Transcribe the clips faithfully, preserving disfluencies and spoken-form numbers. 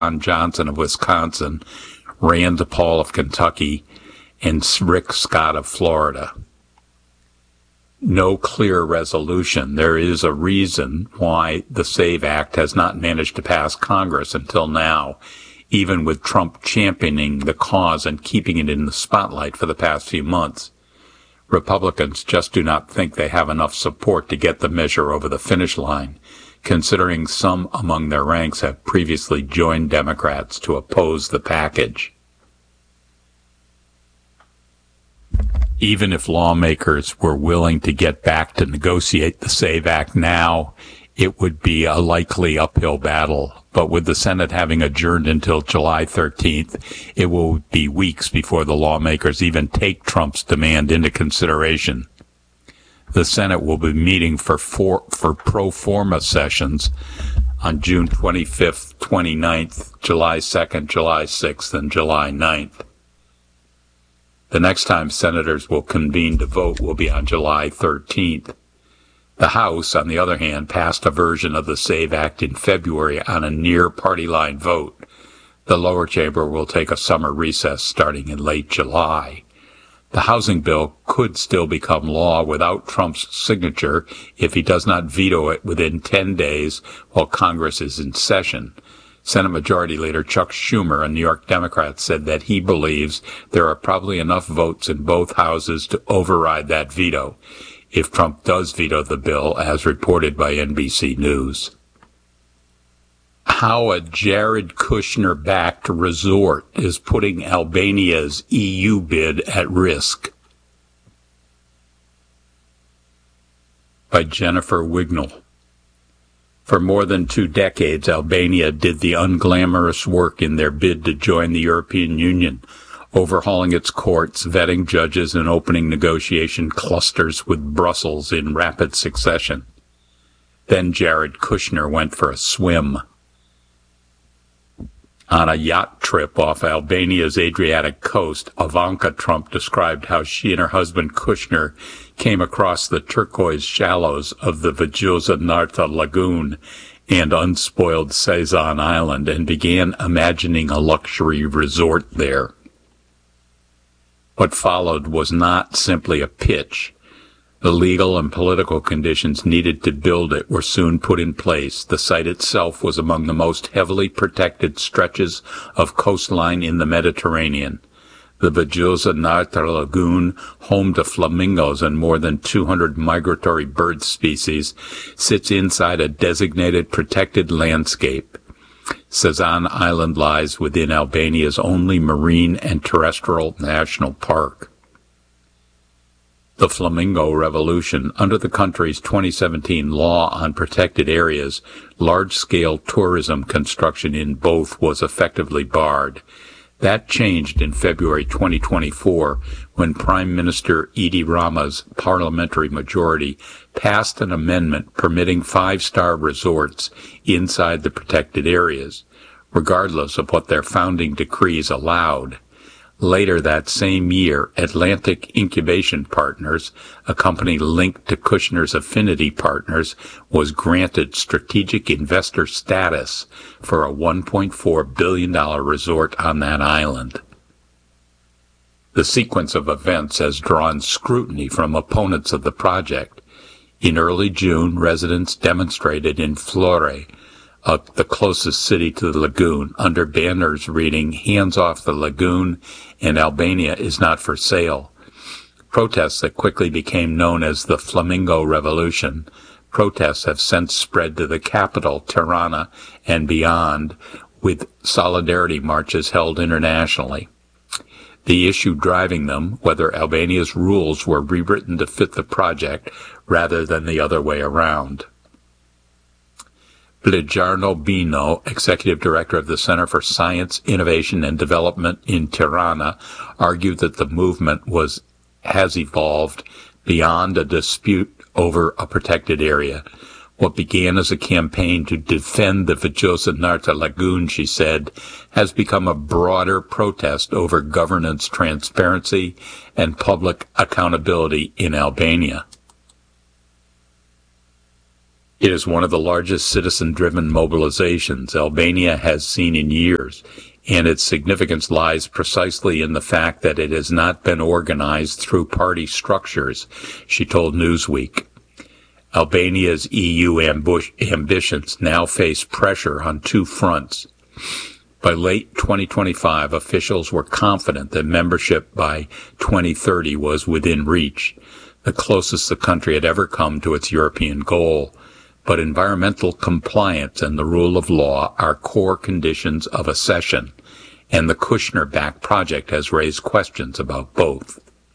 Ron Johnson of Wisconsin, Rand Paul of Kentucky, and Rick Scott of Florida. No clear resolution. There is a reason why the SAVE Act has not managed to pass Congress until now, even with Trump championing the cause and keeping it in the spotlight for the past few months. Republicans just do not think they have enough support to get the measure over the finish line, considering some among their ranks have previously joined Democrats to oppose the package. Even if lawmakers were willing to get back to negotiate the SAVE Act now, it would be a likely uphill battle. But with the Senate having adjourned until July thirteenth, it will be weeks before the lawmakers even take Trump's demand into consideration. The Senate will be meeting for for, for pro forma sessions on June twenty-fifth, twenty-ninth, July second, July sixth, and July ninth. The next time senators will convene to vote will be on July thirteenth. The House, on the other hand, passed a version of the SAVE Act in February on a near-party line vote. The lower chamber will take a summer recess starting in late July. The housing bill could still become law without Trump's signature if he does not veto it within ten days while Congress is in session. Senate Majority Leader Chuck Schumer, a New York Democrat, said that he believes there are probably enough votes in both houses to override that veto if Trump does veto the bill, as reported by N B C News. How a Jared Kushner-backed resort is putting Albania's E U bid at risk. By Jennifer Wignall. For more than two decades, Albania did the unglamorous work in their bid to join the European Union, overhauling its courts, vetting judges, and opening negotiation clusters with Brussels in rapid succession. Then Jared Kushner went for a swim. On a yacht trip off Albania's Adriatic coast, Ivanka Trump described how she and her husband Kushner came across the turquoise shallows of the Vjosa Narta Lagoon and unspoiled Sazan Island and began imagining a luxury resort there. What followed was not simply a pitch. The legal and political conditions needed to build it were soon put in place. The site itself was among the most heavily protected stretches of coastline in the Mediterranean. The Vjosa Narta Lagoon, home to flamingos and more than two hundred migratory bird species, sits inside a designated protected landscape. Sazan Island lies within Albania's only marine and terrestrial national park. The Flamingo Revolution. Under the country's twenty seventeen law on protected areas, large-scale tourism construction in both was effectively barred. That changed in February twenty twenty-four when Prime Minister Edi Rama's parliamentary majority passed an amendment permitting five-star resorts inside the protected areas, regardless of what their founding decrees allowed. Later that same year, Atlantic Incubation Partners, a company linked to Kushner's Affinity Partners, was granted strategic investor status for a one point four billion dollars resort on that island. The sequence of events has drawn scrutiny from opponents of the project. In early June, residents demonstrated in Flore, Uh, the closest city to the lagoon, under banners reading, "Hands off the lagoon," and "Albania is not for sale." Protests that quickly became known as the Flamingo Revolution. Protests have since spread to the capital, Tirana, and beyond, with solidarity marches held internationally. The issue driving them, whether Albania's rules were rewritten to fit the project rather than the other way around. Blijarno Bino, executive director of the Center for Science, Innovation, and Development in Tirana, argued that the movement was has evolved beyond a dispute over a protected area. What began as a campaign to defend the Vjosa Narta Lagoon, she said, has become a broader protest over governance transparency and public accountability in Albania. It is one of the largest citizen-driven mobilizations Albania has seen in years, and its significance lies precisely in the fact that it has not been organized through party structures, she told Newsweek. Albania's E U ambush, ambitions now face pressure on two fronts. By late twenty twenty-five, officials were confident that membership by twenty thirty was within reach, the closest the country had ever come to its European goal. But environmental compliance and the rule of law are core conditions of accession, and the Kushner-backed project has raised questions about both.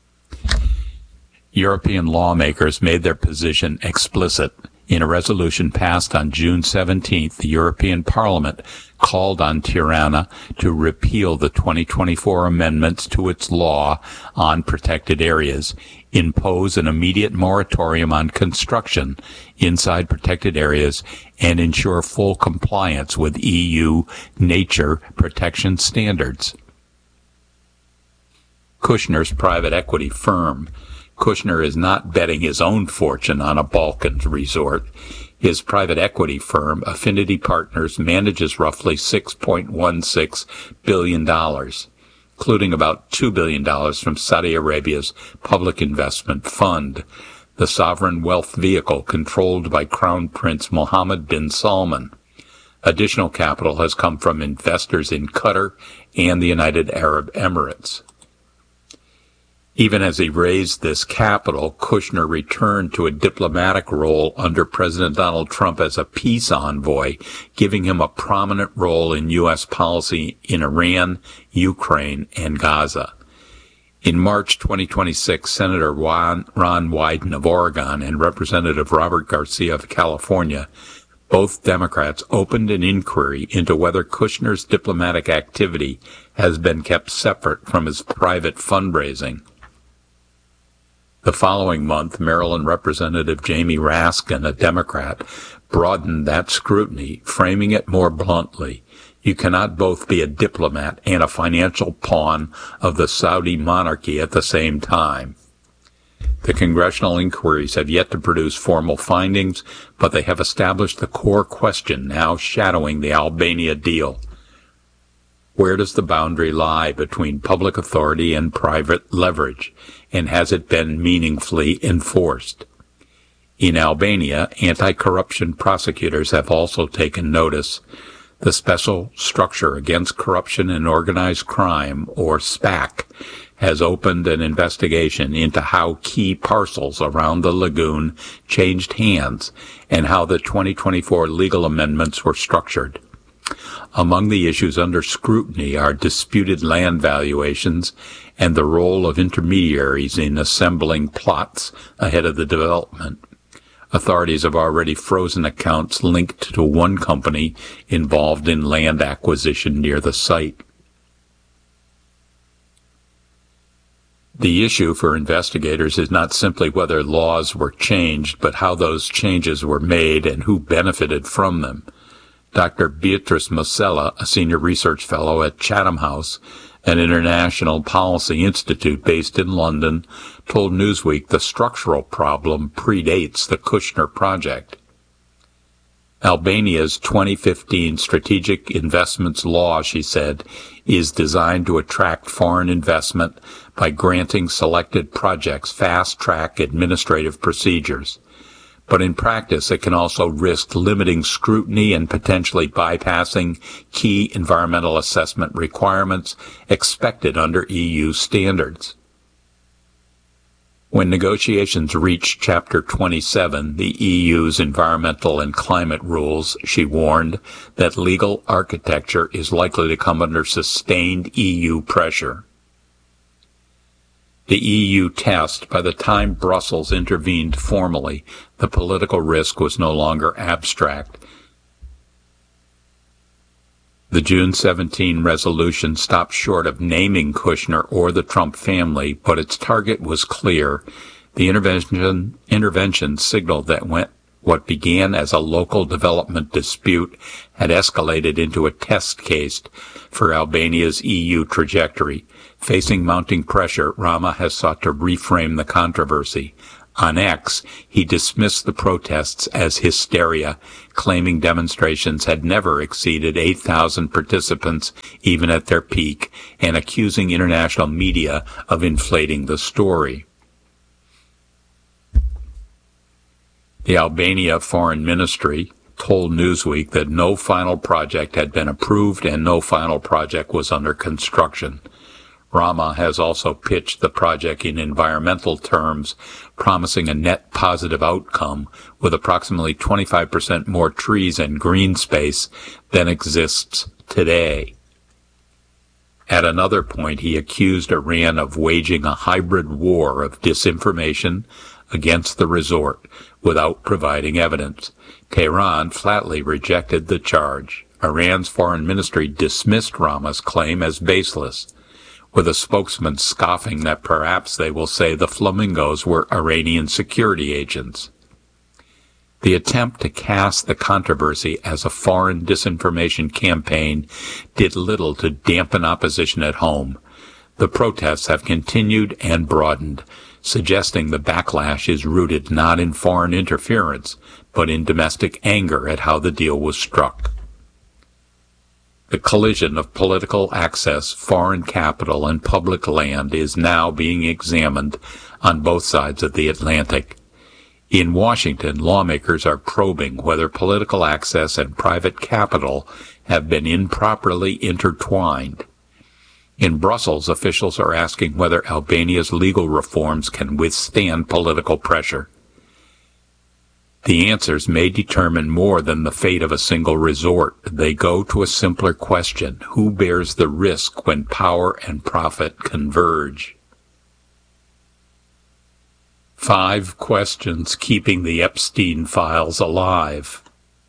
European lawmakers made their position explicit. In a resolution passed on June seventeenth, the European Parliament called on Tirana to repeal the twenty twenty-four amendments to its law on protected areas, impose an immediate moratorium on construction inside protected areas, and ensure full compliance with E U nature protection standards. Kushner's private equity firm. Kushner is not betting his own fortune on a Balkans resort. His private equity firm, Affinity Partners, manages roughly six point one six billion dollars, including about two billion dollars from Saudi Arabia's Public Investment Fund, the sovereign wealth vehicle controlled by Crown Prince Mohammed bin Salman. Additional capital has come from investors in Qatar and the United Arab Emirates. Even as he raised this capital, Kushner returned to a diplomatic role under President Donald Trump as a peace envoy, giving him a prominent role in U S policy in Iran, Ukraine, and Gaza. In March twenty twenty-six, Senator Ron, Ron Wyden of Oregon and Representative Robert Garcia of California, both Democrats, opened an inquiry into whether Kushner's diplomatic activity has been kept separate from his private fundraising. The following month, Maryland Representative Jamie Raskin, a Democrat, broadened that scrutiny, framing it more bluntly. You cannot both be a diplomat and a financial pawn of the Saudi monarchy at the same time. The congressional inquiries have yet to produce formal findings, but they have established the core question now shadowing the Albania deal. Where does the boundary lie between public authority and private leverage, and has it been meaningfully enforced? In Albania, anti-corruption prosecutors have also taken notice. The Special Structure Against Corruption and Organized Crime, or SPAC, has opened an investigation into how key parcels around the lagoon changed hands and how the twenty twenty-four legal amendments were structured. Among the issues under scrutiny are disputed land valuations and the role of intermediaries in assembling plots ahead of the development. Authorities have already frozen accounts linked to one company involved in land acquisition near the site. The issue for investigators is not simply whether laws were changed, but how those changes were made and who benefited from them. Doctor Beatrice Mosella, a senior research fellow at Chatham House, an international policy institute based in London, told Newsweek the structural problem predates the Kushner project. Albania's twenty fifteen Strategic Investments Law, she said, is designed to attract foreign investment by granting selected projects fast-track administrative procedures. But in practice, it can also risk limiting scrutiny and potentially bypassing key environmental assessment requirements expected under E U standards. When negotiations reach Chapter twenty-seven, the E U's environmental and climate rules, she warned that legal architecture is likely to come under sustained E U pressure. The E U test, by the time Brussels intervened formally, the political risk was no longer abstract. The June seventeenth resolution stopped short of naming Kushner or the Trump family, but its target was clear. The intervention, intervention signaled that when, what began as a local development dispute had escalated into a test case for Albania's E U trajectory. Facing mounting pressure, Rama has sought to reframe the controversy. On X, he dismissed the protests as hysteria, claiming demonstrations had never exceeded eight thousand participants, even at their peak, and accusing international media of inflating the story. The Albania Foreign Ministry told Newsweek that no final project had been approved and no final project was under construction. Rama has also pitched the project in environmental terms, promising a net positive outcome with approximately twenty-five percent more trees and green space than exists today. At another point, he accused Iran of waging a hybrid war of disinformation against the resort without providing evidence. Tehran flatly rejected the charge. Iran's foreign ministry dismissed Rama's claim as baseless, with a spokesman scoffing that perhaps they will say the flamingos were Iranian security agents. The attempt to cast the controversy as a foreign disinformation campaign did little to dampen opposition at home. The protests have continued and broadened, suggesting the backlash is rooted not in foreign interference, but in domestic anger at how the deal was struck. The collision of political access, foreign capital, and public land is now being examined on both sides of the Atlantic. In Washington, lawmakers are probing whether political access and private capital have been improperly intertwined. In Brussels, officials are asking whether Albania's legal reforms can withstand political pressure. The answers may determine more than the fate of a single resort. They go to a simpler question: who bears the risk when power and profit converge? Five questions keeping the Epstein files alive.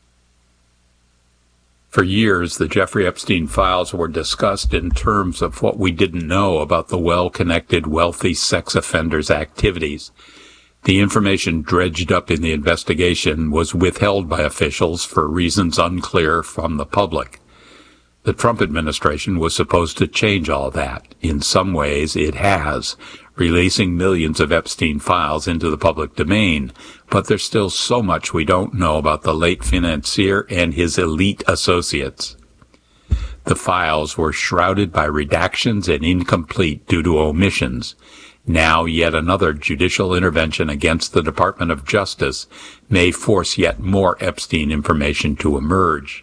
For years, the Jeffrey Epstein files were discussed in terms of what we didn't know about the well-connected, wealthy sex offender's activities. The information dredged up in the investigation was withheld by officials for reasons unclear from the public. The Trump administration was supposed to change all that. In some ways, it has, releasing millions of Epstein files into the public domain, but there's still so much we don't know about the late financier and his elite associates. The files were shrouded by redactions and incomplete due to omissions. Now yet another judicial intervention against the Department of Justice may force yet more Epstein information to emerge.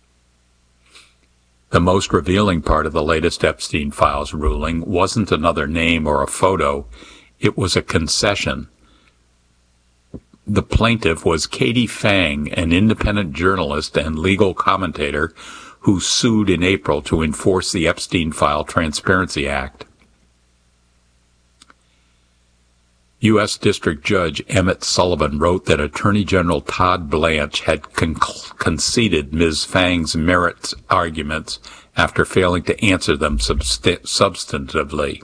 The most revealing part of the latest Epstein files ruling wasn't another name or a photo. It was a concession. The plaintiff was Katie Fang, an independent journalist and legal commentator who sued in April to enforce the Epstein File Transparency Act. U S District Judge Emmett Sullivan wrote that Attorney General Todd Blanche had con- conceded Miz Fang's merits arguments after failing to answer them subst- substantively.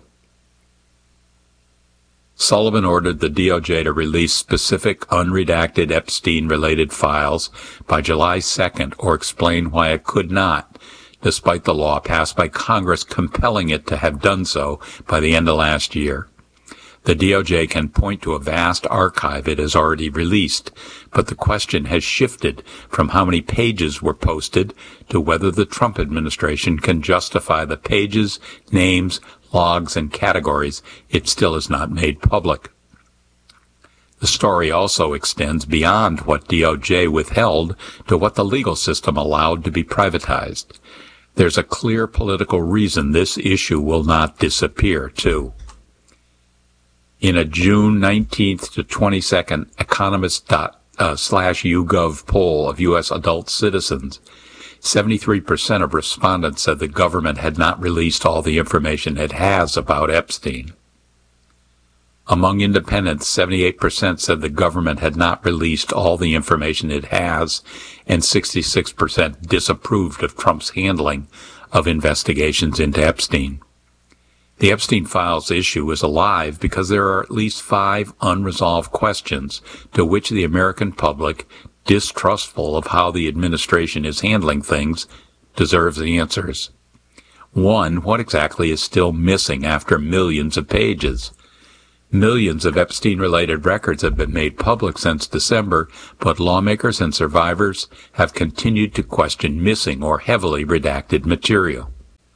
Sullivan ordered the D O J to release specific unredacted Epstein-related files by July second or explain why it could not, despite the law passed by Congress compelling it to have done so by the end of last year. The D O J can point to a vast archive it has already released, but the question has shifted from how many pages were posted to whether the Trump administration can justify the pages, names, logs, and categories it still has not made public. The story also extends beyond what D O J withheld to what the legal system allowed to be privatized. There's a clear political reason this issue will not disappear, too. In a June nineteenth to twenty-second Economist dot, uh, slash YouGov poll of U S adult citizens, seventy-three percent of respondents said the government had not released all the information it has about Epstein. Among independents, seventy-eight percent said the government had not released all the information it has, and sixty-six percent disapproved of Trump's handling of investigations into Epstein. The Epstein files issue is alive because there are at least five unresolved questions to which the American public, distrustful of how the administration is handling things, deserves the answers. One, what exactly is still missing after millions of pages? Millions of Epstein-related records have been made public since December, but lawmakers and survivors have continued to question missing or heavily redacted material.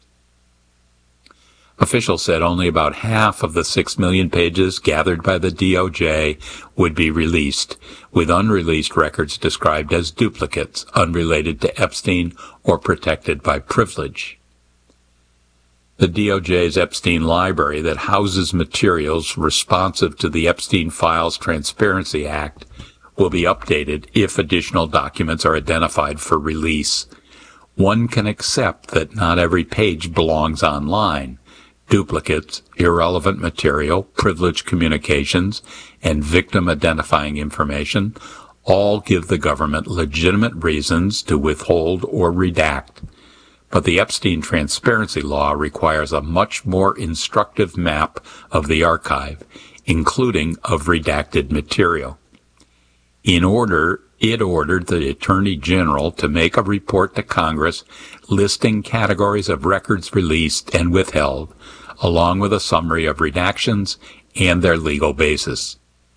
Officials said only about half of the six million pages gathered by the D O J would be released, with unreleased records described as duplicates, unrelated to Epstein or protected by privilege. The D O J's Epstein Library, that houses materials responsive to the Epstein Files Transparency Act, will be updated if additional documents are identified for release. One can accept that not every page belongs online. Duplicates, irrelevant material, privileged communications, and victim-identifying information all give the government legitimate reasons to withhold or redact. But the Epstein Transparency Law requires a much more instructive map of the archive, including of redacted material. In order, it ordered the Attorney General to make a report to Congress listing categories of records released and withheld, along with a summary of redactions and their legal basis.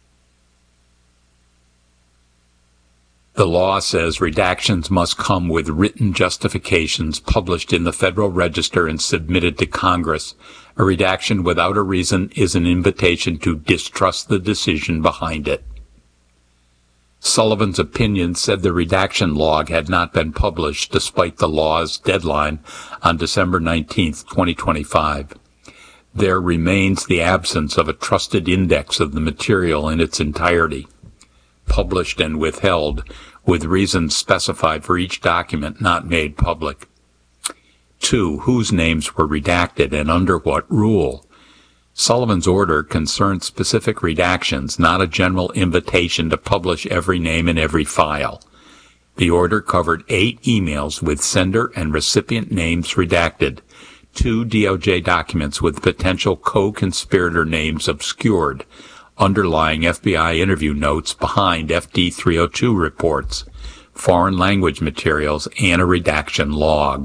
The law says redactions must come with written justifications published in the Federal Register and submitted to Congress. A redaction without a reason is an invitation to distrust the decision behind it. Sullivan's opinion said the redaction log had not been published despite the law's deadline on December nineteenth, twenty twenty-five. There remains the absence of a trusted index of the material in its entirety, published and withheld, with reasons specified for each document not made public. Two, whose names were redacted and under what rule? Sullivan's order concerned specific redactions, not a general invitation to publish every name in every file. The order covered eight emails with sender and recipient names redacted, two D O J documents with potential co-conspirator names obscured, underlying F B I interview notes behind F D three oh two reports, foreign language materials, and a redaction log.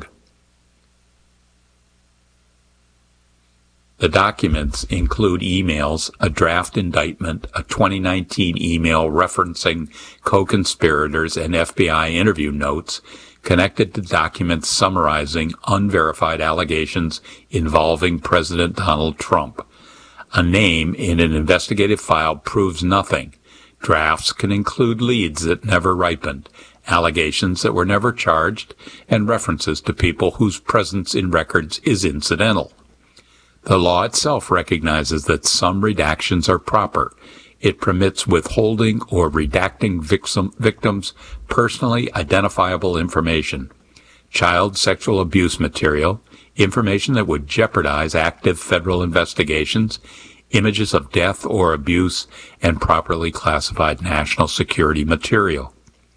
The documents include emails, a draft indictment, a twenty nineteen email referencing co-conspirators, and F B I interview notes connected to documents summarizing unverified allegations involving President Donald Trump. A name in an investigative file proves nothing. Drafts can include leads that never ripened, allegations that were never charged, and references to people whose presence in records is incidental. The law itself recognizes that some redactions are proper. It permits withholding or redacting victim, victims' personally identifiable information, child sexual abuse material, information that would jeopardize active federal investigations, images of death or abuse, and properly classified national security material.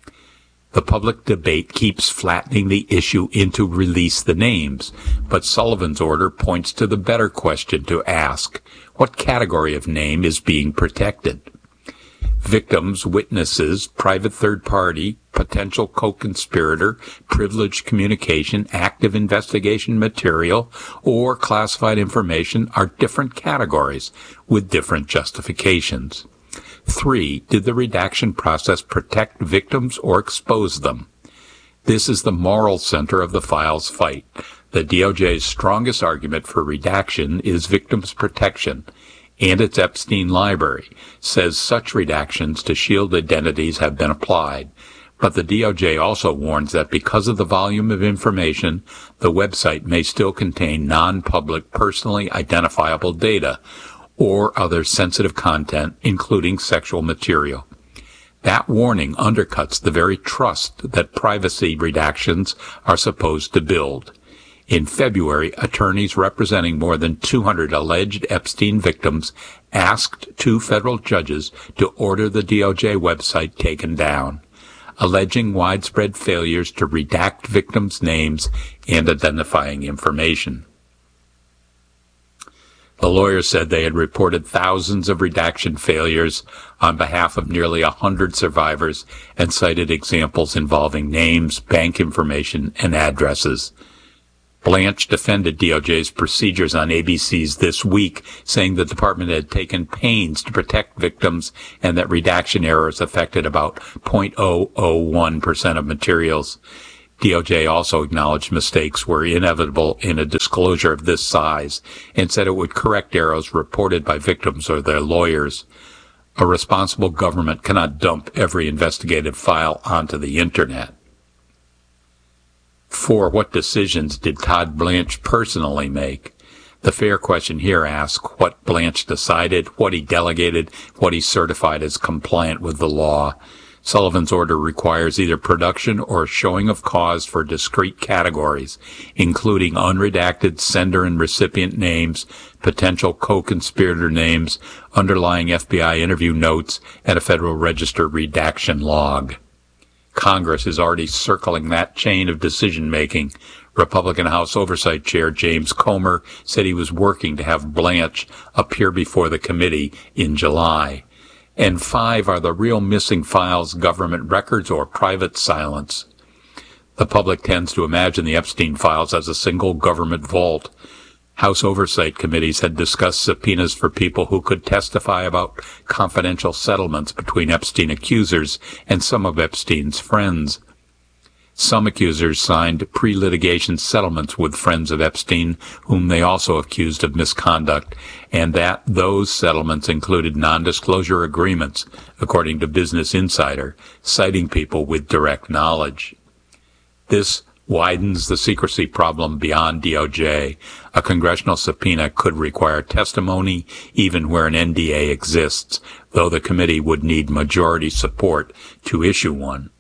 The public debate keeps flattening the issue into release the names, but Sullivan's order points to the better question to ask: what category of name is being protected? Victims, witnesses, private third party, potential co-conspirator, privileged communication, active investigation material, or classified information are different categories with different justifications. Three, did the redaction process protect victims or expose them? This is the moral center of the files fight. The D O J's strongest argument for redaction is victims' protection, and its Epstein Library says such redactions to shield identities have been applied. But the D O J also warns that because of the volume of information, the website may still contain non-public, personally identifiable data or other sensitive content, including sexual material. That warning undercuts the very trust that privacy redactions are supposed to build. In February, attorneys representing more than two hundred alleged Epstein victims asked two federal judges to order the D O J website taken down, alleging widespread failures to redact victims' names and identifying information. The lawyers said they had reported thousands of redaction failures on behalf of nearly a hundred survivors and cited examples involving names, bank information, and addresses. Blanche defended D O J's procedures on A B C's This Week, saying the department had taken pains to protect victims and that redaction errors affected about zero point zero zero one percent of materials. D O J also acknowledged mistakes were inevitable in a disclosure of this size and said it would correct errors reported by victims or their lawyers. A responsible government cannot dump every investigative file onto the Internet. Four, what decisions did Todd Blanche personally make? The fair question here asks what Blanche decided, what he delegated, what he certified as compliant with the law. Sullivan's order requires either production or showing of cause for discrete categories, including unredacted sender and recipient names, potential co-conspirator names, underlying F B I interview notes, and a Federal Register redaction log. Congress is already circling that chain of decision-making. Republican House Oversight Chair James Comer said he was working to have Blanche appear before the committee in July. And five, are the real missing files government records or private silence? The public tends to imagine the Epstein files as a single government vault. House Oversight Committees had discussed subpoenas for people who could testify about confidential settlements between Epstein accusers and some of Epstein's friends. Some accusers signed pre-litigation settlements with friends of Epstein, whom they also accused of misconduct, and that those settlements included non-disclosure agreements, according to Business Insider, citing people with direct knowledge. This widens the secrecy problem beyond D O J. A congressional subpoena could require testimony even where an N D A exists, though the committee would need majority support to issue one.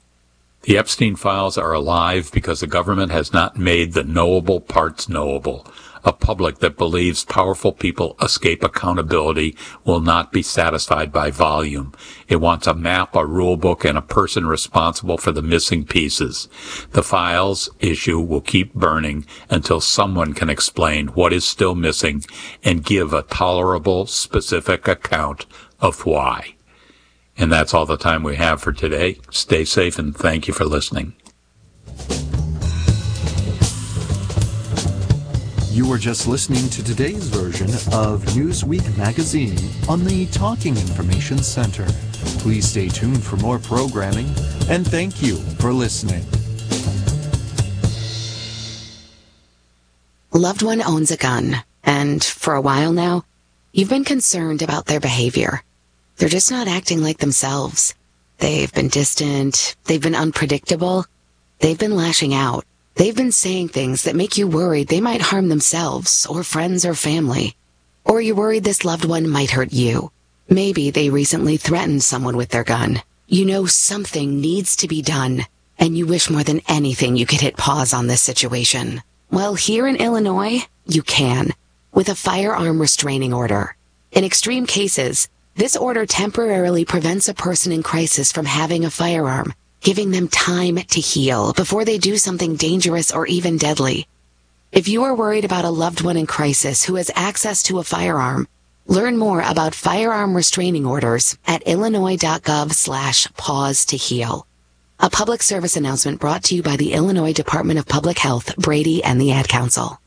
The Epstein files are alive because the government has not made the knowable parts knowable. A public that believes powerful people escape accountability will not be satisfied by volume. It wants a map, a rule book, and a person responsible for the missing pieces. The files issue will keep burning until someone can explain what is still missing and give a tolerable, specific account of why. And that's all the time we have for today. Stay safe and thank you for listening. You were just listening to today's version of Newsweek magazine on the Talking Information Center. Please stay tuned for more programming, and thank you for listening. A loved one owns a gun, and for a while now, you've been concerned about their behavior. They're just not acting like themselves. They've been distant, they've been unpredictable, they've been lashing out. They've been saying things that make you worried they might harm themselves or friends or family. Or you're worried this loved one might hurt you. Maybe they recently threatened someone with their gun. You know something needs to be done, and you wish more than anything you could hit pause on this situation. Well, here in Illinois, you can, with a firearm restraining order. In extreme cases, this order temporarily prevents a person in crisis from having a firearm, giving them time to heal before they do something dangerous or even deadly. If you are worried about a loved one in crisis who has access to a firearm, learn more about firearm restraining orders at illinois.gov slash pause to heal. A public service announcement brought to you by the Illinois Department of Public Health, Brady, and the Ad Council.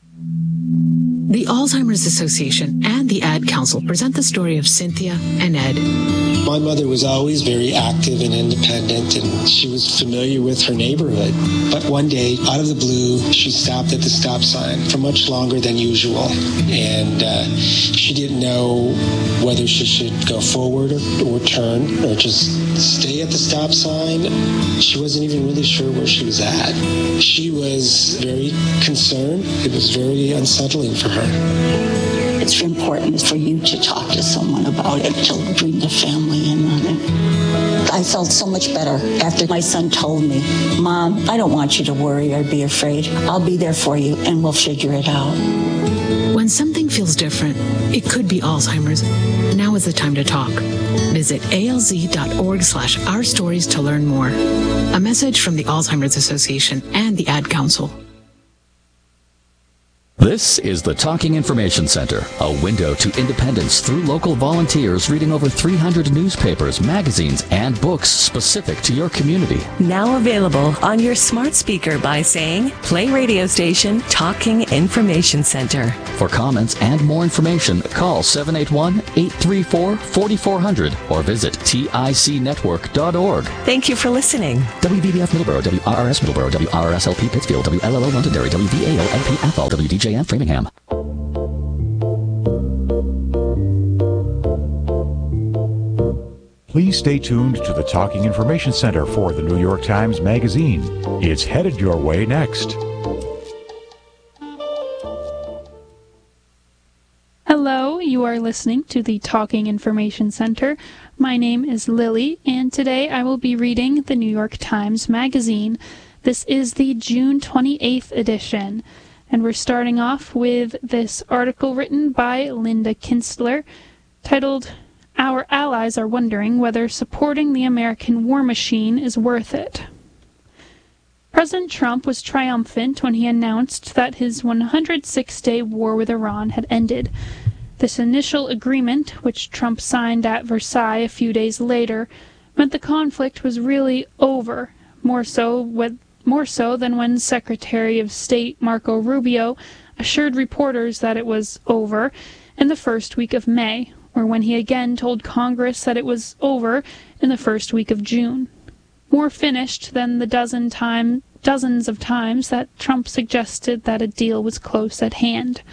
The Alzheimer's Association and the Ad Council present the story of Cynthia and Ed. My mother was always very active and independent, and she was familiar with her neighborhood. But one day, out of the blue, she stopped at the stop sign for much longer than usual. And uh, she didn't know whether she should go forward or, or turn or just stay at the stop sign. She wasn't even really sure where she was at. She was very concerned. It was very unsettling for her. It's important for you to talk to someone about it, to bring the family in on it. I felt so much better after my son told me, Mom, I don't want you to worry or be afraid. I'll be there for you and we'll figure it out. When something feels different, it could be Alzheimer's. Now is the time to talk. Visit alz.org slash our stories to learn more. A message from the Alzheimer's Association and the Ad Council. This is the Talking Information Center, a window to independence through local volunteers reading over three hundred newspapers, magazines, and books specific to your community. Now available on your smart speaker by saying, play radio station Talking Information Center. For comments and more information, call seven eight one, eight three four, four four zero zero or visit tic network dot org. Thank you for listening. W B B F Middleborough, W R R S Middleborough, W R R S L P Pittsfield, W L L O Londonderry, W V A O L P Athol, W D J M Framingham. Please stay tuned to the Talking Information Center for the New York Times Magazine. It's headed your way next. Hello, you are listening to the Talking Information Center. My name is Lily, and today I will be reading the New York Times Magazine. This is the June twenty-eighth edition, and we're starting off with this article written by Linda Kinstler, titled, Our Allies Are Wondering Whether Supporting the American War Machine is Worth It. President Trump was triumphant when he announced that his one hundred six day war with Iran had ended. This initial agreement, which Trump signed at Versailles a few days later, meant the conflict was really over, more so with, more so than when Secretary of State Marco Rubio assured reporters that it was over in the first week of May, or when he again told Congress that it was over in the first week of June. More finished than the dozen time, dozens of times that Trump suggested that a deal was close at hand.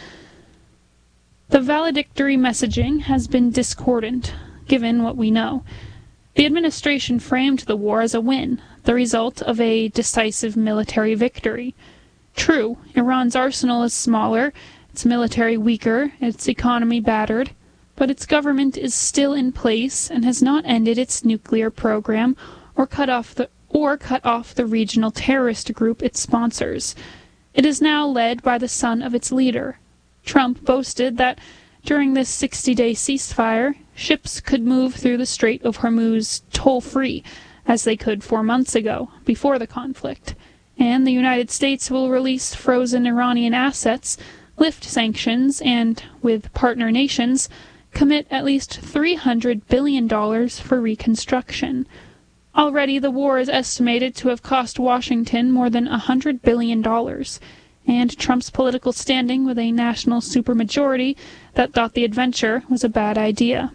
The valedictory messaging has been discordant, given what we know. The administration framed the war as a win, the result of a decisive military victory. True, Iran's arsenal is smaller, its military weaker, its economy battered, but its government is still in place and has not ended its nuclear program or cut off the or cut off the regional terrorist group it sponsors. It is now led by the son of its leader. Trump boasted that during this sixty day ceasefire, ships could move through the Strait of Hormuz toll-free, as they could four months ago, before the conflict, and the United States will release frozen Iranian assets, lift sanctions, and, with partner nations, commit at least three hundred billion dollars for reconstruction. Already the war is estimated to have cost Washington more than one hundred billion dollars, and Trump's political standing with a national supermajority that thought the adventure was a bad idea.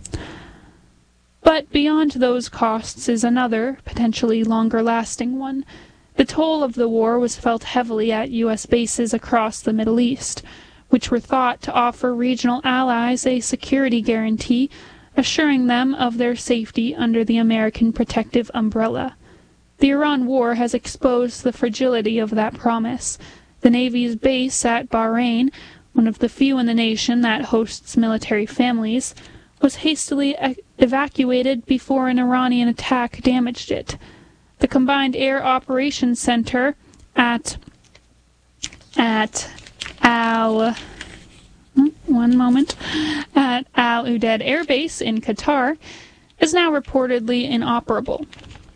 But beyond those costs is another, potentially longer-lasting one. The toll of the war was felt heavily at U S bases across the Middle East, which were thought to offer regional allies a security guarantee, assuring them of their safety under the American protective umbrella. The Iran war has exposed the fragility of that promise. The Navy's base at Bahrain, one of the few in the nation that hosts military families, was hastily e- evacuated before an Iranian attack damaged it. The Combined Air Operations Center at at Al one moment at Al Udeid Air Base in Qatar is now reportedly inoperable.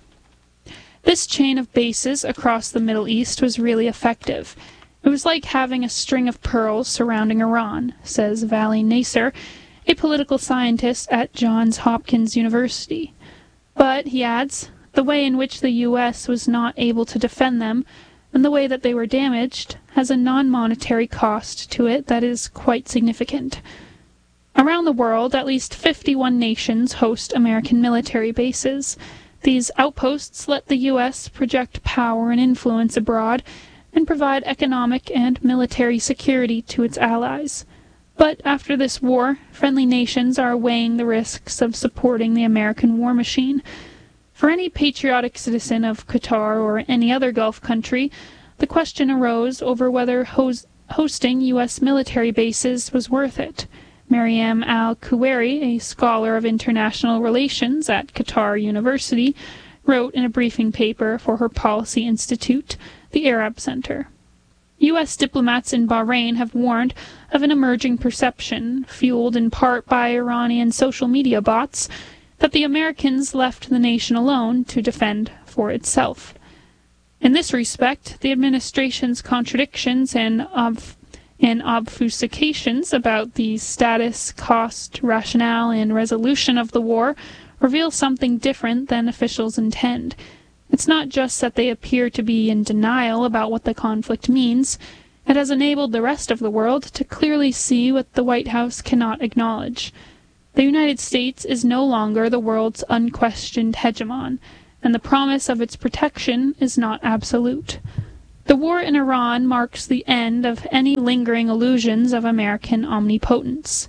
This chain of bases across the Middle East was really effective. It was like having a string of pearls surrounding Iran, says Vali Nasser, a political scientist at Johns Hopkins University. But, he adds, the way in which the U S was not able to defend them, and the way that they were damaged, has a non-monetary cost to it that is quite significant. Around the world, at least fifty-one nations host American military bases. These outposts let the U S project power and influence abroad and provide economic and military security to its allies. But after this war, friendly nations are weighing the risks of supporting the American war machine. For any patriotic citizen of Qatar or any other Gulf country, the question arose over whether host- hosting U S military bases was worth it. Maryam Al-Kuwairi, a scholar of international relations at Qatar University, wrote in a briefing paper for her policy institute, the Arab Center. U S diplomats in Bahrain have warned of an emerging perception, fueled in part by Iranian social media bots, that the Americans left the nation alone to defend for itself. In this respect, the administration's contradictions and of and obfuscations about the status, cost, rationale, and resolution of the war reveal something different than officials intend. It's not just that they appear to be in denial about what the conflict means. It has enabled the rest of the world to clearly see what the White House cannot acknowledge. The United States is no longer the world's unquestioned hegemon, and the promise of its protection is not absolute. The war in Iran marks the end of any lingering illusions of American omnipotence.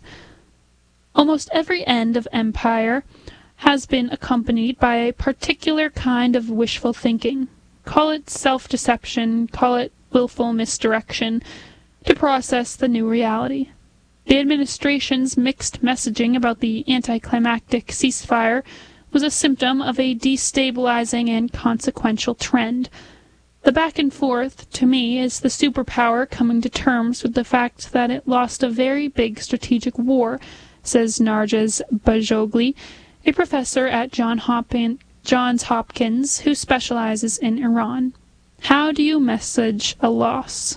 Almost every end of empire has been accompanied by a particular kind of wishful thinking. Call it self-deception, call it willful misdirection, to process the new reality. The administration's mixed messaging about the anticlimactic ceasefire was a symptom of a destabilizing and consequential trend. The back and forth, to me, is the superpower coming to terms with the fact that it lost a very big strategic war, says Narges Bajogli, a professor at John Hopin, Johns Hopkins who specializes in Iran. How do you message a loss?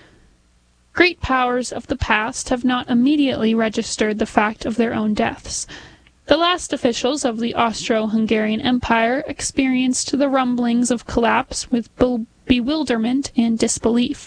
Great powers of the past have not immediately registered the fact of their own deaths. The last officials of the Austro-Hungarian Empire experienced the rumblings of collapse with be- bewilderment and disbelief.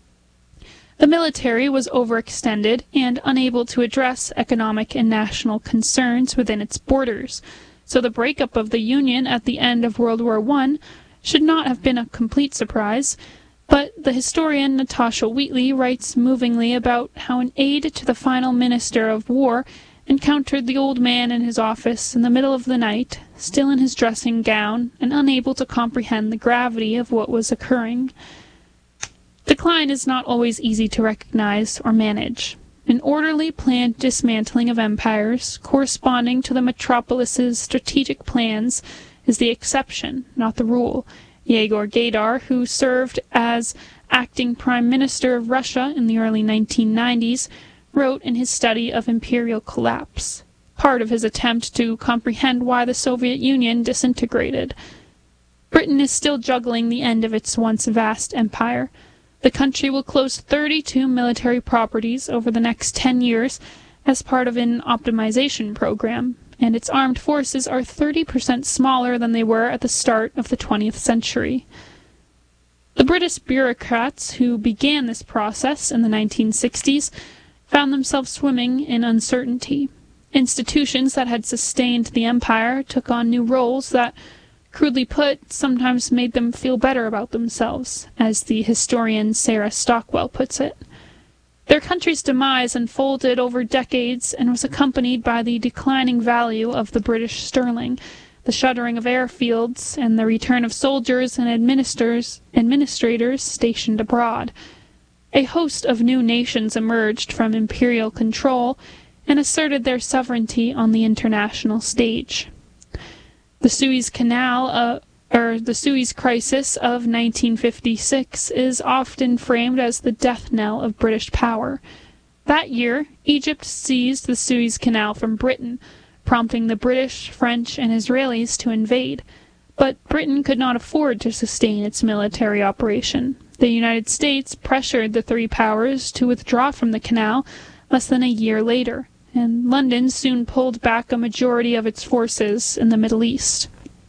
The military was overextended and unable to address economic and national concerns within its borders, so the breakup of the Union at the end of World War One should not have been a complete surprise. But the historian Natasha Wheatley writes movingly about how an aide to the final minister of war encountered the old man in his office in the middle of the night, still in his dressing gown, and unable to comprehend the gravity of what was occurring. Decline is not always easy to recognize or manage. An orderly, planned dismantling of empires, corresponding to the metropolis's strategic plans, is the exception, not the rule. Yegor Gaidar, who served as acting Prime Minister of Russia in the early nineteen nineties, wrote in his study of imperial collapse, part of his attempt to comprehend why the Soviet Union disintegrated. Britain is still juggling the end of its once vast empire. The country will close thirty-two military properties over the next ten years as part of an optimization program, and its armed forces are thirty percent smaller than they were at the start of the twentieth century. The British bureaucrats who began this process in the nineteen sixties found themselves swimming in uncertainty. Institutions that had sustained the empire took on new roles that, crudely put, sometimes made them feel better about themselves, as the historian Sarah Stockwell puts it. Their country's demise unfolded over decades and was accompanied by the declining value of the British sterling, the shuttering of airfields, and the return of soldiers and administrators, administrators stationed abroad. A host of new nations emerged from imperial control and asserted their sovereignty on the international stage. The Suez Canal, uh, or the Suez Crisis of nineteen fifty-six is often framed as the death knell of British power. That year, Egypt seized the Suez Canal from Britain, prompting the British, French, and Israelis to invade. But Britain could not afford to sustain its military operation. The United States pressured the three powers to withdraw from the canal less than a year later, and London soon pulled back a majority of its forces in the Middle East.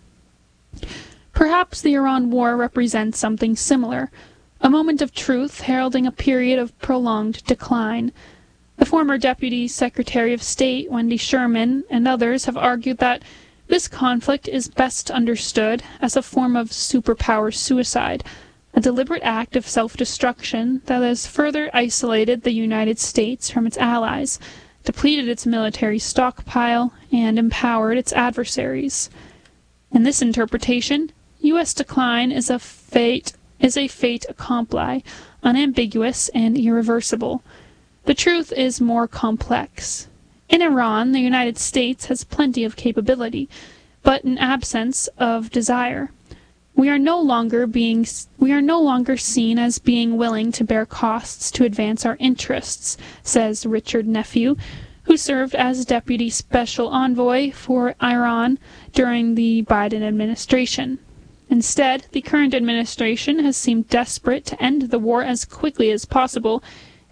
Perhaps the Iran War represents something similar, a moment of truth heralding a period of prolonged decline. The former Deputy Secretary of State, Wendy Sherman, and others have argued that this conflict is best understood as a form of superpower suicide, a deliberate act of self-destruction that has further isolated the United States from its allies, depleted its military stockpile, and empowered its adversaries. In this interpretation, U S decline is a fate is a fait accompli, unambiguous and irreversible. The truth is more complex. In Iran, the United States has plenty of capability, but an absence of desire. We are no longer being we are no longer seen as being willing to bear costs to advance our interests, says Richard Nephew, who served as Deputy Special Envoy for Iran during the Biden administration. Instead, the current administration has seemed desperate to end the war as quickly as possible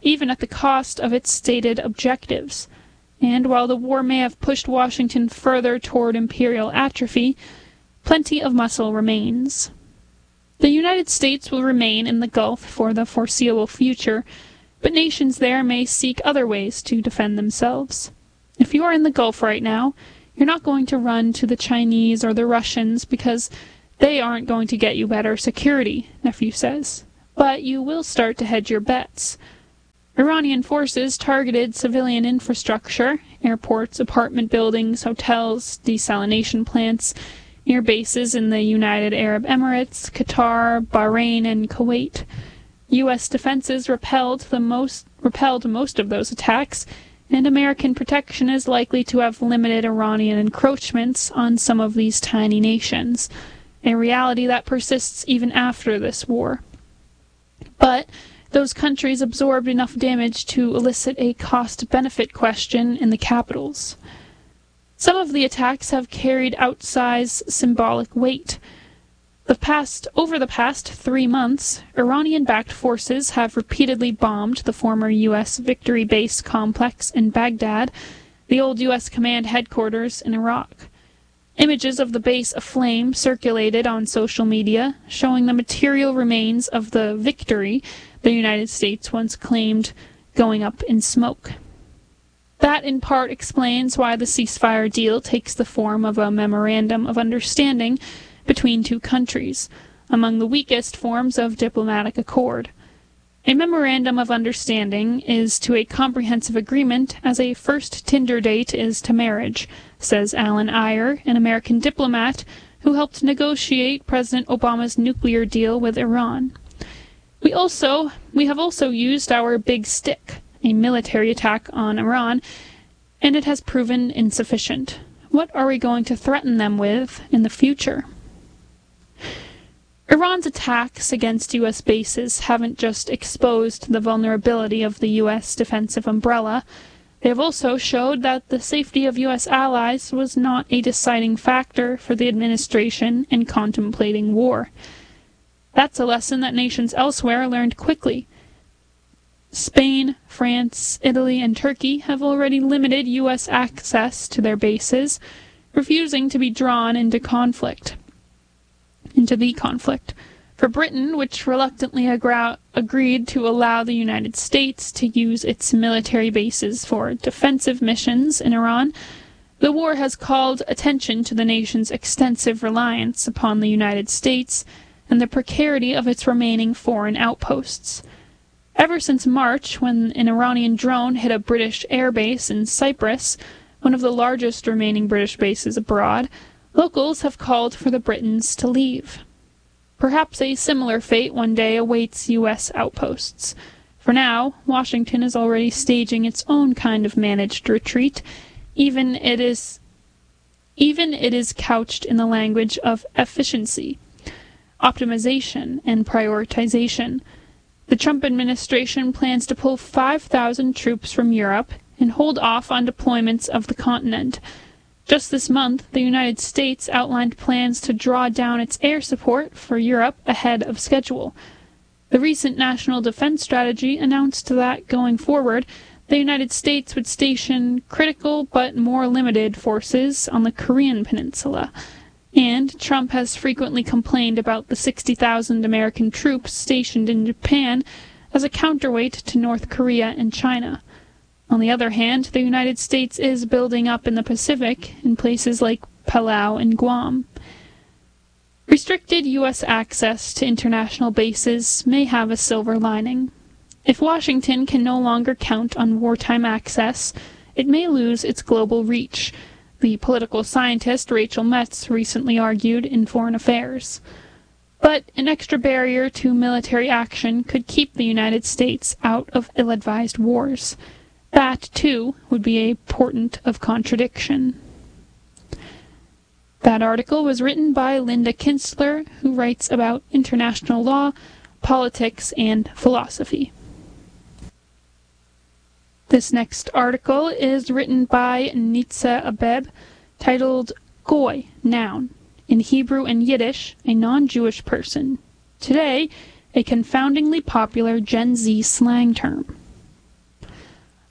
even at the cost of its stated objectives. And while the war may have pushed Washington further toward imperial atrophy, plenty of muscle remains. The United States will remain in the Gulf for the foreseeable future, but nations there may seek other ways to defend themselves. If you are in the Gulf right now, you're not going to run to the Chinese or the Russians because they aren't going to get you better security, Nephew says. But you will start to hedge your bets. Iranian forces targeted civilian infrastructure, airports, apartment buildings, hotels, desalination plants, near bases in the United Arab Emirates, Qatar, Bahrain, and Kuwait. U S defenses repelled the most repelled most of those attacks, and American protection is likely to have limited Iranian encroachments on some of these tiny nations, a reality that persists even after this war. But those countries absorbed enough damage to elicit a cost-benefit question in the capitals. Some of the attacks have carried outsized symbolic weight. The past, over the past three months, Iranian-backed forces have repeatedly bombed the former U S Victory Base complex in Baghdad, the old U S command headquarters in Iraq. Images of the base aflame circulated on social media, showing the material remains of the Victory the United States once claimed going up in smoke. That in part explains why the ceasefire deal takes the form of a memorandum of understanding between two countries, among the weakest forms of diplomatic accord. A memorandum of understanding is to a comprehensive agreement as a first Tinder date is to marriage, says Alan Iyer, an American diplomat who helped negotiate President Obama's nuclear deal with Iran. We also, we have also used our big stick, a military attack on Iran, and it has proven insufficient. What are we going to threaten them with in the future? Iran's attacks against U S bases haven't just exposed the vulnerability of the U S defensive umbrella. They have also showed that the safety of U S allies was not a deciding factor for the administration in contemplating war. That's a lesson that nations elsewhere learned quickly. Spain, France, Italy, and Turkey have already limited U S access to their bases, refusing to be drawn into conflict. into the conflict. For Britain, which reluctantly agra- agreed to allow the United States to use its military bases for defensive missions in Iran, the war has called attention to the nation's extensive reliance upon the United States and the precarity of its remaining foreign outposts. Ever since March, when an Iranian drone hit a British airbase in Cyprus, one of the largest remaining British bases abroad, locals have called for the Britons to leave. Perhaps a similar fate one day awaits U S outposts. For now, Washington is already staging its own kind of managed retreat, even it is even it is couched in the language of efficiency, optimization, and prioritization. The Trump administration plans to pull five thousand troops from Europe and hold off on deployments of the continent. Just this month, the United States outlined plans to draw down its air support for Europe ahead of schedule. The recent National Defense Strategy announced that, going forward, the United States would station critical but more limited forces on the Korean Peninsula, and Trump has frequently complained about the sixty thousand American troops stationed in Japan as a counterweight to North Korea and China. On the other hand, the United States is building up in the Pacific in places like Palau and Guam. Restricted U S access to international bases may have a silver lining. If Washington can no longer count on wartime access, it may lose its global reach, the political scientist Rachel Metz recently argued in Foreign Affairs. But an extra barrier to military action could keep the United States out of ill-advised wars. That, too, would be a portent of contradiction. That article was written by Linda Kinstler, who writes about international law, politics, and philosophy. This next article is written by Nitza Abeb, titled Goy, Noun, in Hebrew and Yiddish, a non-Jewish person. Today, a confoundingly popular Gen Z slang term.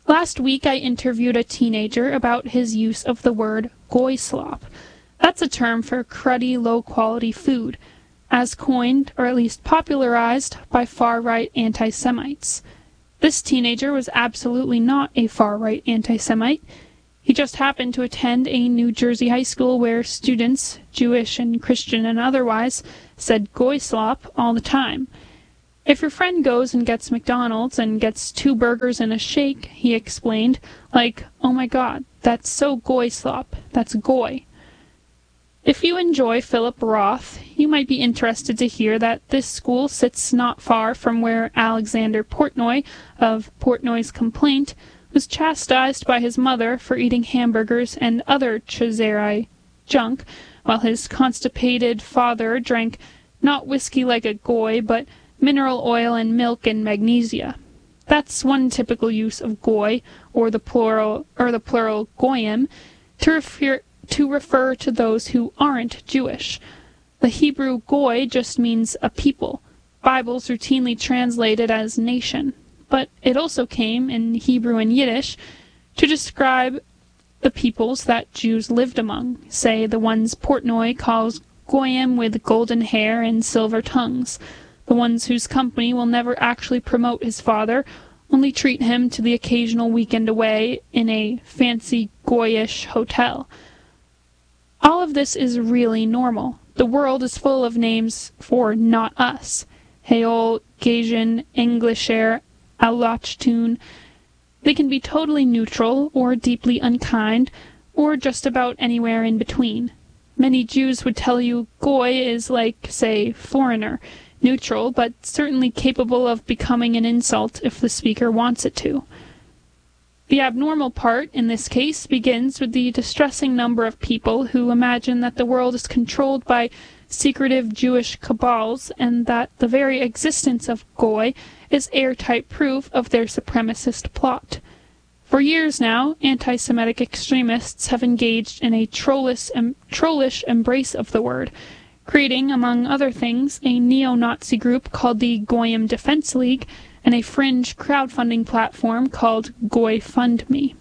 Last week I interviewed a teenager about his use of the word goy slop. That's a term for cruddy, low-quality food, as coined, or at least popularized, by far-right anti-Semites. This teenager was absolutely not a far-right anti-Semite. He just happened to attend a New Jersey high school where students, Jewish and Christian and otherwise, said goy slop all the time. If your friend goes and gets McDonald's and gets two burgers and a shake, he explained, like, oh my god, that's so goy slop, that's goy. If you enjoy Philip Roth, you might be interested to hear that this school sits not far from where Alexander Portnoy of Portnoy's Complaint was chastised by his mother for eating hamburgers and other Chazeri junk, while his constipated father drank not whiskey like a goy, but mineral oil and milk and magnesia. That's one typical use of goy, or the plural, or the plural goyim, to refer to refer to those who aren't Jewish. The Hebrew goy just means a people. Bibles routinely translate it as nation, but it also came in Hebrew and Yiddish to describe the peoples that Jews lived among, say the ones Portnoy calls goyim with golden hair and silver tongues, the ones whose company will never actually promote his father, only treat him to the occasional weekend away in a fancy goyish hotel. All of this is really normal. The world is full of names for not us. Heol, Gasian, Englisher, Alachtoon. They can be totally neutral, or deeply unkind, or just about anywhere in between. Many Jews would tell you goy is like, say, foreigner, neutral, but certainly capable of becoming an insult if the speaker wants it to. The abnormal part, in this case, begins with the distressing number of people who imagine that the world is controlled by secretive Jewish cabals, and that the very existence of goy is airtight proof of their supremacist plot. For years now, anti-Semitic extremists have engaged in a trollish, em- trollish embrace of the word, creating, among other things, a neo-Nazi group called the Goyim Defense League and a fringe crowdfunding platform called GoyFundMe.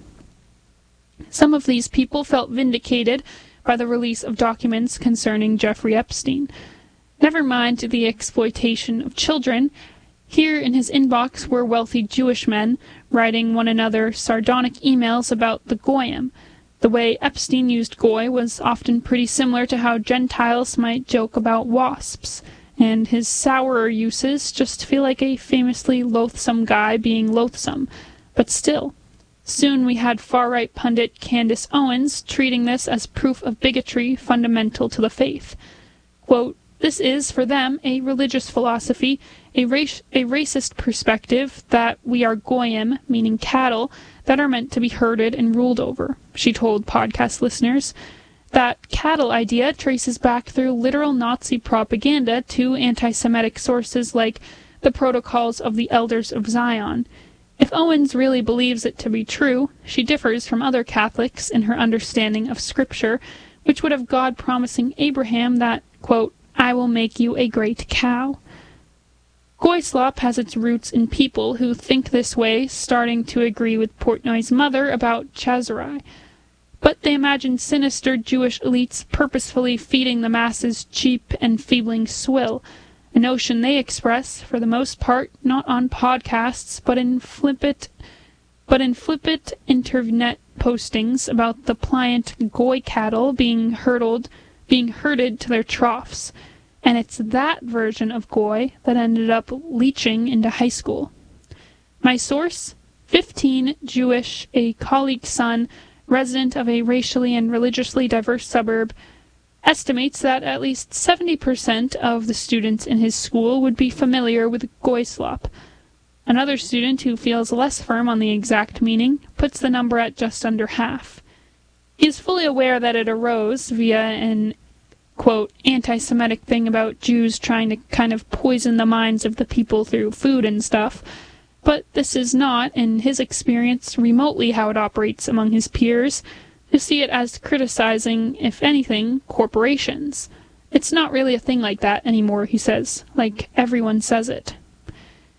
Some of these people felt vindicated by the release of documents concerning Jeffrey Epstein. Never mind the exploitation of children. Here in his inbox were wealthy Jewish men writing one another sardonic emails about the Goyim. The way Epstein used goy was often pretty similar to how Gentiles might joke about wasps, and his sourer uses just feel like a famously loathsome guy being loathsome. But still, soon we had far-right pundit Candace Owens treating this as proof of bigotry fundamental to the faith. Quote, this is, for them, a religious philosophy, a, race, a racist perspective that we are goyim, meaning cattle, that are meant to be herded and ruled over, she told podcast listeners. That cattle idea traces back through literal Nazi propaganda to anti-Semitic sources like the Protocols of the Elders of Zion. If Owens really believes it to be true, she differs from other Catholics in her understanding of Scripture, which would have God promising Abraham that, quote, I will make you a great cow. Goy slop has its roots in people who think this way, starting to agree with Portnoy's mother about Chazari. But they imagine sinister Jewish elites purposefully feeding the masses cheap and feebling swill, a notion they express, for the most part, not on podcasts, but in flippant, but in flippant internet postings about the pliant goy cattle being herded, being herded to their troughs. And it's that version of goy that ended up leaching into high school. My source? fifteen Jewish, a colleague's son, resident of a racially and religiously diverse suburb, estimates that at least seventy percent of the students in his school would be familiar with goy slop. Another student who feels less firm on the exact meaning puts the number at just under half. He is fully aware that it arose via an, quote, anti-Semitic thing about Jews trying to kind of poison the minds of the people through food and stuff, but this is not, in his experience, remotely how it operates among his peers, who see it as criticizing, if anything, corporations. It's not really a thing like that anymore, he says, like everyone says it.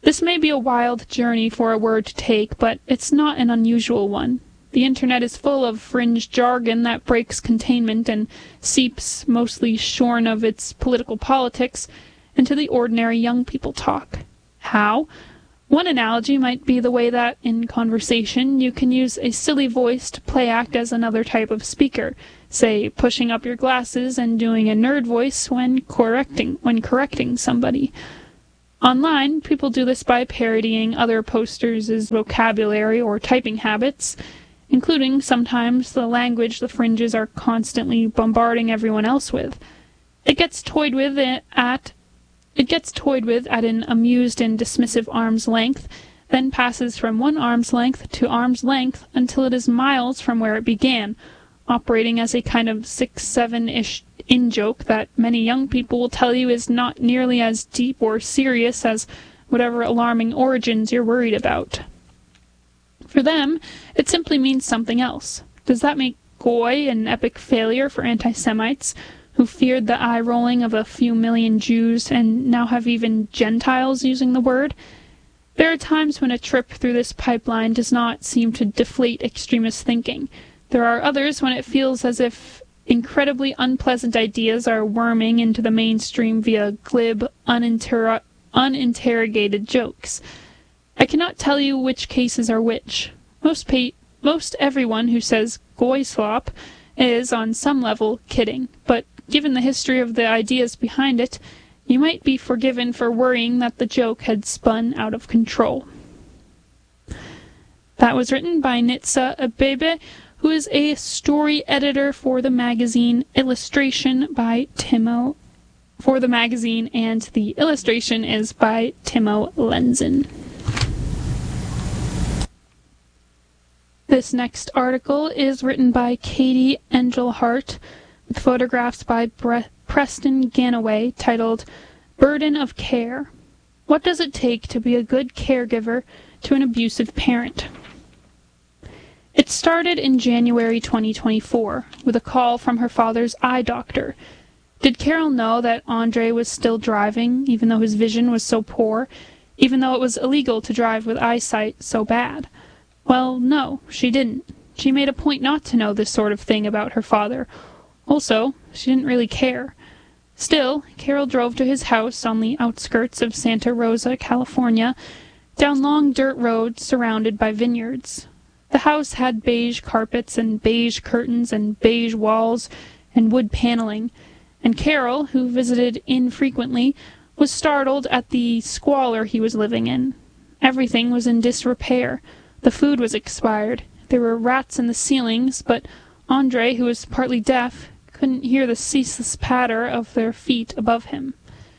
This may be a wild journey for a word to take, but it's not an unusual one. The internet is full of fringe jargon that breaks containment and seeps, mostly shorn of its political politics, into the ordinary young people talk. How? One analogy might be the way that, in conversation, you can use a silly voice to play act as another type of speaker, say, pushing up your glasses and doing a nerd voice when correcting, when correcting somebody. Online, people do this by parodying other posters' vocabulary or typing habits, including sometimes the language the fringes are constantly bombarding everyone else with. It gets toyed with at it gets toyed with at an amused and dismissive arm's length, then passes from one arm's length to arm's length until it is miles from where it began, operating as a kind of six seven-ish in-joke that many young people will tell you is not nearly as deep or serious as whatever alarming origins you're worried about. For them, it simply means something else. Does that make Goy an epic failure for anti-Semites, who feared the eye-rolling of a few million Jews and now have even Gentiles using the word? There are times when a trip through this pipeline does not seem to deflate extremist thinking. There are others when it feels as if incredibly unpleasant ideas are worming into the mainstream via glib, uninter- uninterrogated jokes. I cannot tell you which cases are which. Most pa- most everyone who says Goy slop is, on some level, kidding, but given the history of the ideas behind it, you might be forgiven for worrying that the joke had spun out of control. That was written by Nitsa Abebe, who is a story editor for the magazine, illustration by Timo for the magazine, and the illustration is by Timo Lenzen. This next article is written by Katie Engelhart, with photographs by Bre- Preston Ganaway, titled Burden of Care. What does it take to be a good caregiver to an abusive parent? It started in January twenty twenty-four, with a call from her father's eye doctor. Did Carol know that Andre was still driving, even though his vision was so poor, even though it was illegal to drive with eyesight so bad? Well, no, she didn't. She made a point not to know this sort of thing about her father. Also, she didn't really care. Still, Carol drove to his house on the outskirts of Santa Rosa, California, down long dirt roads surrounded by vineyards. The house had beige carpets and beige curtains and beige walls and wood paneling, and Carol, who visited infrequently, was startled at the squalor he was living in. Everything was in disrepair. The food was expired. There were rats in the ceilings, but Andre, who was partly deaf, couldn't hear the ceaseless patter of their feet above him.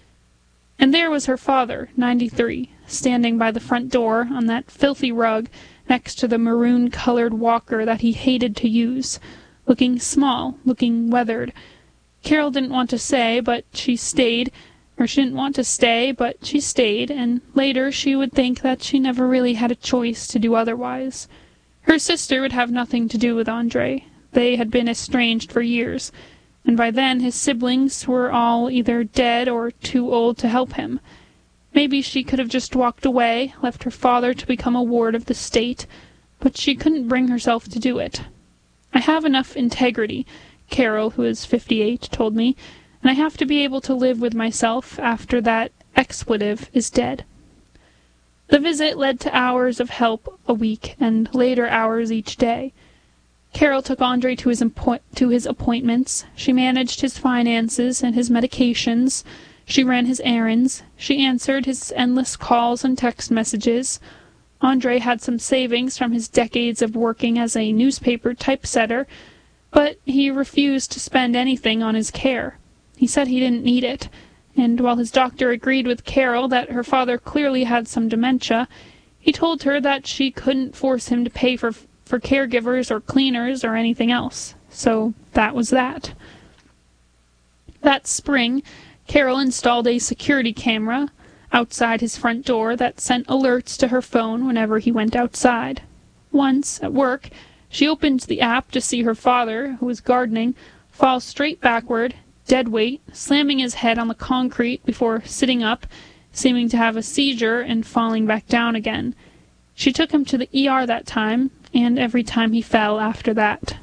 And there was her father, ninety-three, standing by the front door on that filthy rug next to the maroon-colored walker that he hated to use, looking small, looking weathered. Carol didn't want to say, but she stayed, or she didn't want to stay, but she stayed, and later she would think that she never really had a choice to do otherwise. Her sister would have nothing to do with Andre. They had been estranged for years, and by then his siblings were all either dead or too old to help him. Maybe she could have just walked away, left her father to become a ward of the state, but she couldn't bring herself to do it. I have enough integrity, Carol, who is fifty-eight, told me, and I have to be able to live with myself after that expletive is dead. The visit led to hours of help a week, and later hours each day. Carol took Andre to his, impo- to his appointments. She managed his finances and his medications. She ran his errands. She answered his endless calls and text messages. Andre had some savings from his decades of working as a newspaper typesetter, but he refused to spend anything on his care. He said he didn't need it, and while his doctor agreed with Carol that her father clearly had some dementia, he told her that she couldn't force him to pay for for caregivers or cleaners or anything else. So that was that. That spring, Carol installed a security camera outside his front door that sent alerts to her phone whenever he went outside. Once, at work, she opened the app to see her father, who was gardening, fall straight backward, dead weight, slamming his head on the concrete before sitting up, seeming to have a seizure and falling back down again. She took him to the E R that time, and every time he fell after that.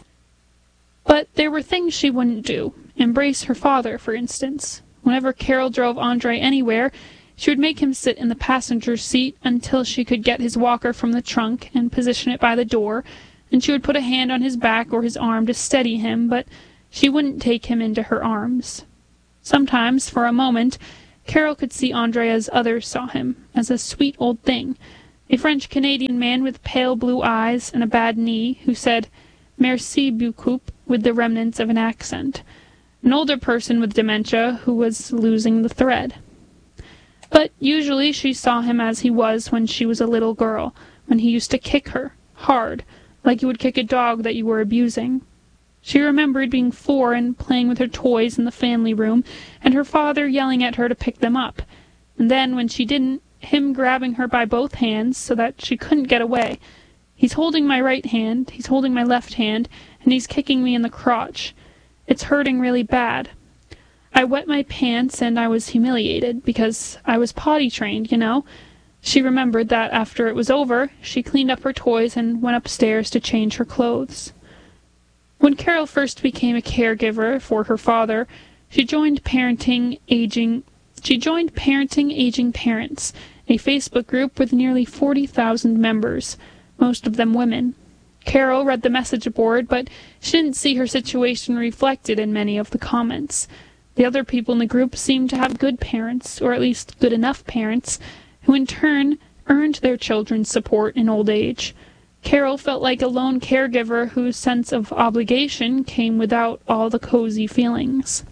But there were things she wouldn't do. Embrace her father, for instance. Whenever Carol drove Andre anywhere, she would make him sit in the passenger seat until she could get his walker from the trunk and position it by the door, and she would put a hand on his back or his arm to steady him, but she wouldn't take him into her arms. Sometimes, for a moment, Carol could see Andre as others saw him, as a sweet old thing, a French-Canadian man with pale blue eyes and a bad knee who said, "Merci beaucoup," with the remnants of an accent, an older person with dementia who was losing the thread. But usually she saw him as he was when she was a little girl, when he used to kick her, hard, like you would kick a dog that you were abusing. She remembered being four and playing with her toys in the family room, and her father yelling at her to pick them up, and then, when she didn't, him grabbing her by both hands so that she couldn't get away. He's holding my right hand, he's holding my left hand, and he's kicking me in the crotch. It's hurting really bad. I wet my pants, and I was humiliated, because I was potty-trained, you know. She remembered that after it was over, she cleaned up her toys and went upstairs to change her clothes. When Carol first became a caregiver for her father, she joined Parenting Aging She joined Parenting Aging Parents, a Facebook group with nearly forty thousand members, most of them women. Carol read the message board, but she didn't see her situation reflected in many of the comments. The other people in the group seemed to have good parents, or at least good enough parents, who in turn earned their children's support in old age. Carol felt like a lone caregiver whose sense of obligation came without all the cozy feelings.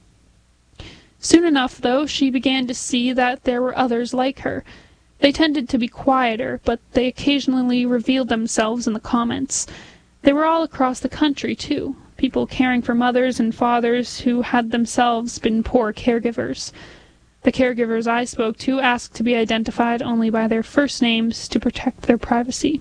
Soon enough, though, she began to see that there were others like her. They tended to be quieter, but they occasionally revealed themselves in the comments. They were all across the country, too, people caring for mothers and fathers who had themselves been poor caregivers. The caregivers I spoke to asked to be identified only by their first names to protect their privacy.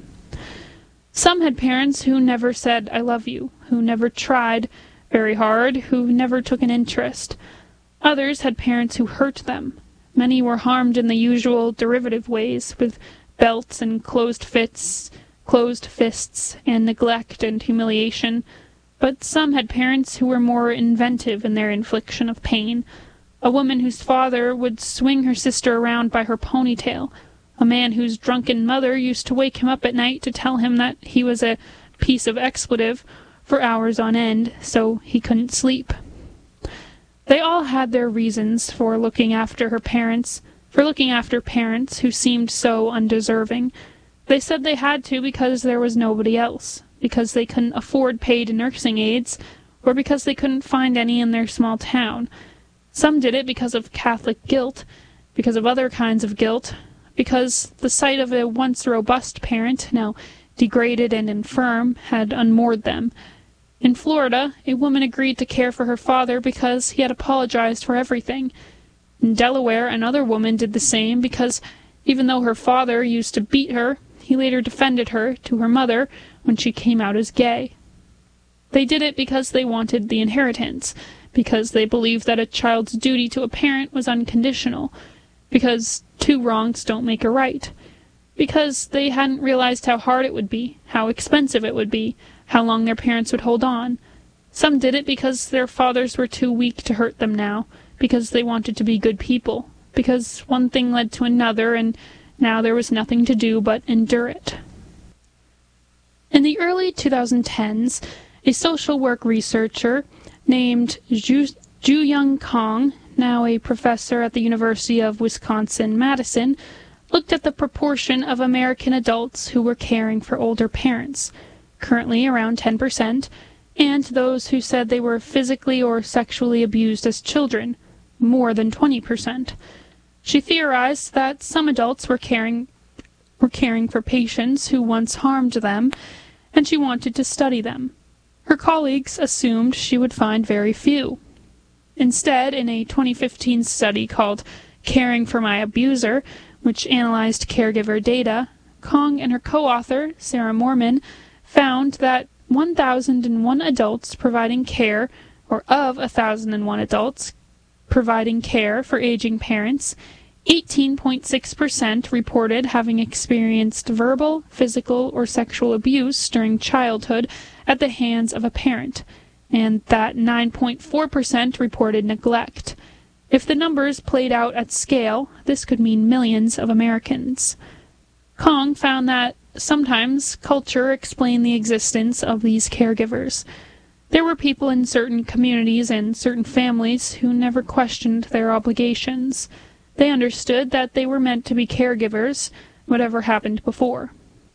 Some had parents who never said, "I love you," who never tried very hard, who never took an interest. Others had parents who hurt them. Many were harmed in the usual derivative ways, with belts and closed fists, closed fists, and neglect and humiliation. But some had parents who were more inventive in their infliction of pain. A woman whose father would swing her sister around by her ponytail. A man whose drunken mother used to wake him up at night to tell him that he was a piece of expletive for hours on end, so he couldn't sleep. They all had their reasons for looking after her parents, for looking after parents who seemed so undeserving. They said they had to because there was nobody else, because they couldn't afford paid nursing aides, or because they couldn't find any in their small town. Some did it because of Catholic guilt, because of other kinds of guilt, because the sight of a once robust parent, now degraded and infirm, had unmoored them. In Florida, a woman agreed to care for her father because he had apologized for everything. In Delaware, another woman did the same because, even though her father used to beat her, he later defended her to her mother when she came out as gay. They did it because they wanted the inheritance, because they believed that a child's duty to a parent was unconditional, because two wrongs don't make a right, because they hadn't realized how hard it would be, how expensive it would be, how long their parents would hold on. Some did it because their fathers were too weak to hurt them now, because they wanted to be good people, because one thing led to another, and now there was nothing to do but endure it. In the early twenty tens, a social work researcher named Ju-Young Kong, now a professor at the University of Wisconsin-Madison, looked at the proportion of American adults who were caring for older parents, currently around ten percent, and those who said they were physically or sexually abused as children, more than twenty percent. She theorized that some adults were caring, were caring for patients who once harmed them, and she wanted to study them. Her colleagues assumed she would find very few. Instead, in a twenty fifteen study called Caring for My Abuser, which analyzed caregiver data, Kong and her co-author, Sarah Moorman, found that one thousand one adults providing care, or of one thousand one adults providing care for aging parents, eighteen point six percent reported having experienced verbal, physical, or sexual abuse during childhood at the hands of a parent, and that nine point four percent reported neglect. If the numbers played out at scale, this could mean millions of Americans. Kong found that sometimes culture explained the existence of these caregivers. There were people in certain communities and certain families who never questioned their obligations. They understood that they were meant to be caregivers, whatever happened before.